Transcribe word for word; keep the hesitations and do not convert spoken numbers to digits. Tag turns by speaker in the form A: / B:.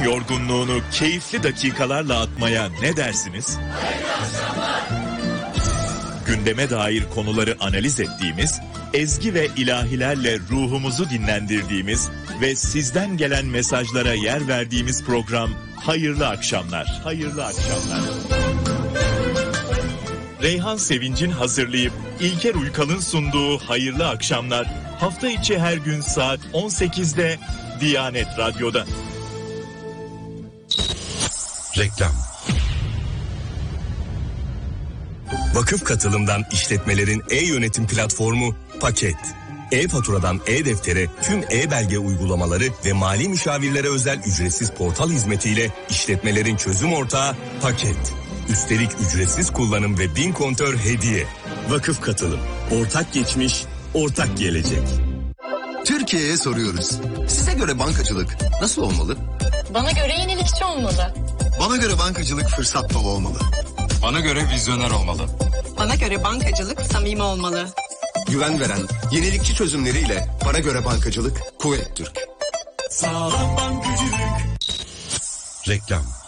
A: Gün yorgunluğunu keyifli dakikalarla atmaya ne dersiniz? Gündeme dair konuları analiz ettiğimiz, ezgi ve ilahilerle ruhumuzu dinlendirdiğimiz ve sizden gelen mesajlara yer verdiğimiz program Hayırlı Akşamlar. Hayırlı Akşamlar. Reyhan Sevinç'in hazırlayıp İlker Uykal'ın sunduğu Hayırlı Akşamlar hafta içi her gün saat on sekizde Diyanet Radyo'da.
B: Reklam. Vakıf Katılım'dan işletmelerin e-yönetim platformu Paket. E-faturadan e-deftere tüm e-belge uygulamaları ve mali müşavirlere özel ücretsiz portal hizmetiyle işletmelerin çözüm ortağı Paket. Üstelik ücretsiz kullanım ve bin kontör hediye. Vakıf Katılım. Ortak geçmiş, ortak gelecek.
C: Türkiye'ye soruyoruz. Size göre bankacılık nasıl olmalı?
D: Bana göre yenilikçi olmalı.
C: Bana göre bankacılık fırsat dolu olmalı.
E: Bana göre vizyoner olmalı.
F: Bana göre bankacılık samimi olmalı.
C: Güven veren, yenilikçi çözümleriyle bana göre bankacılık Kuveyt Türk.
B: Sağlam bankacılık. Reklam.